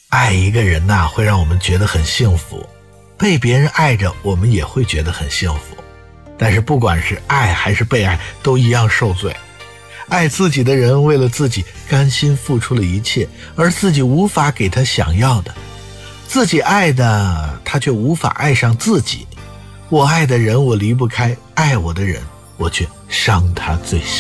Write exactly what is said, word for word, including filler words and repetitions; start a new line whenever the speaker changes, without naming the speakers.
爱一个人呐、会让我们觉得很幸福，被别人爱着我们也会觉得很幸福。但是不管是爱还是被爱，都一样受罪。爱自己的人为了自己甘心付出了一切，而自己无法给他想要的。自己爱的他却无法爱上自己。我爱的人我离不开，爱我的人我却伤他最深。